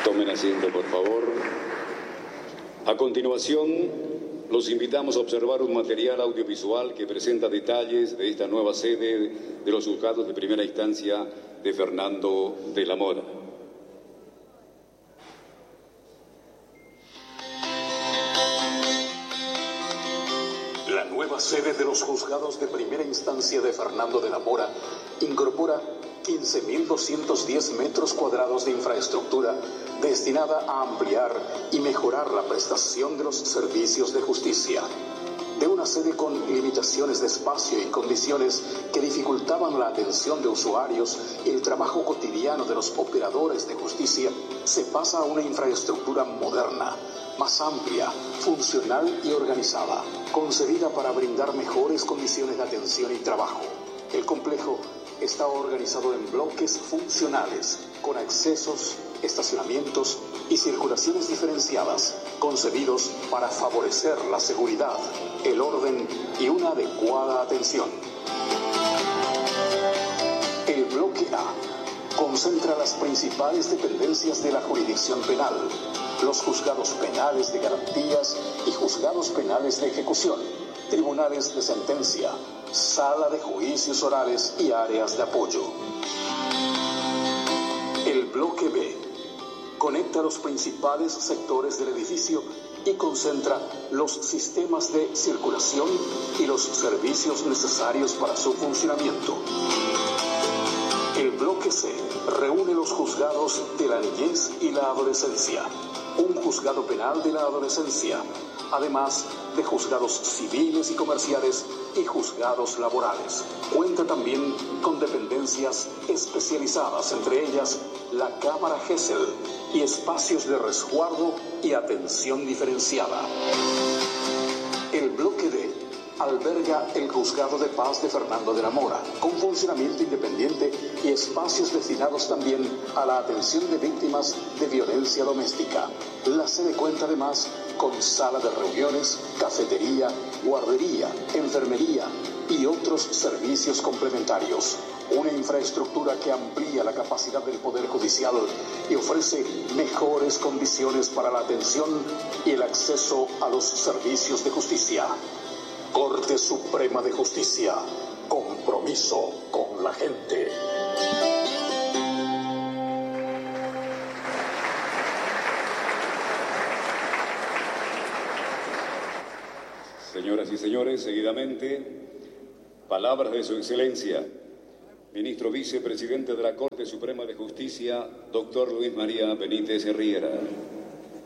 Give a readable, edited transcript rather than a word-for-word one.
Tomen asiento, por favor. A continuación, los invitamos a observar un material audiovisual que presenta detalles de esta nueva sede de los juzgados de primera instancia de Fernando de la Mora. La nueva sede de los juzgados de primera instancia de Fernando de la Mora incorpora 15.210 metros cuadrados de infraestructura destinada a ampliar y mejorar la prestación de los servicios de justicia. De una sede con limitaciones de espacio y condiciones que dificultaban la atención de usuarios y el trabajo cotidiano de los operadores de justicia, se pasa a una infraestructura moderna, más amplia, funcional y organizada, concebida para brindar mejores condiciones de atención y trabajo. El complejo está organizado en bloques funcionales, con accesos, estacionamientos y circulaciones diferenciadas, concebidos para favorecer la seguridad, el orden y una adecuada atención. El bloque A concentra las principales dependencias de la jurisdicción penal, los juzgados penales de garantías y juzgados penales de ejecución, tribunales de sentencia, sala de juicios orales y áreas de apoyo. El bloque B conecta los principales sectores del edificio y concentra los sistemas de circulación y los servicios necesarios para su funcionamiento. El bloque C reúne los juzgados de la niñez y la adolescencia, un juzgado penal de la adolescencia, además de juzgados civiles y comerciales y juzgados laborales. Cuenta también con dependencias especializadas, entre ellas la Cámara Gesell y espacios de resguardo y atención diferenciada. El bloque D alberga el Juzgado de Paz de Fernando de la Mora, con funcionamiento independiente y espacios destinados también a la atención de víctimas de violencia doméstica. La sede cuenta además con sala de reuniones, cafetería, guardería, enfermería y otros servicios complementarios. Una infraestructura que amplía la capacidad del Poder Judicial y ofrece mejores condiciones para la atención y el acceso a los servicios de justicia. Corte Suprema de Justicia. Compromiso con la gente. Señoras y señores, seguidamente, palabras de Su Excelencia, Ministro Vicepresidente de la Corte Suprema de Justicia, doctor Luis María Benítez Riera.